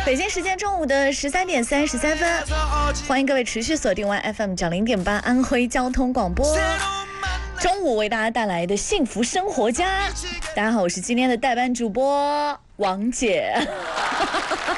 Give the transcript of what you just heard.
北京时间中午的13:33，欢迎各位持续锁定完 FM90.8安徽交通广播。中午为大家带来的幸福生活家，大家好，我是今天的代班主播王姐。